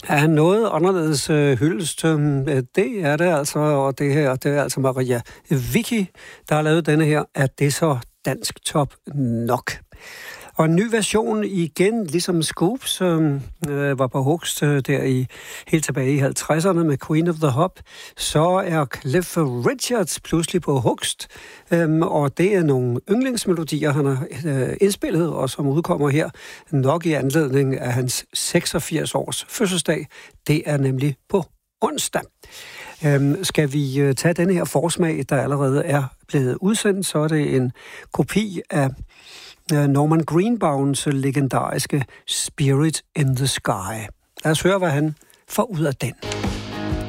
Ja, noget anderledes hyldest. Det er det altså, og det her, det er altså Maria Vicky, der har lavet denne her. Er det så dansk top nok? Og en ny version igen, ligesom Scoops var på hugst helt tilbage i 50'erne med Queen of the Hop, så er Cliff Richards pludselig på hugst, og det er nogle yndlingsmelodier, han har indspillet, og som udkommer her nok i anledning af hans 86 års fødselsdag. Det er nemlig på onsdag. Skal vi tage denne her forsmag, der allerede er blevet udsendt, så er det en kopi af Norman Greenbawns legendariske Spirit in the Sky. Lad os høre, hvad han får ud af den.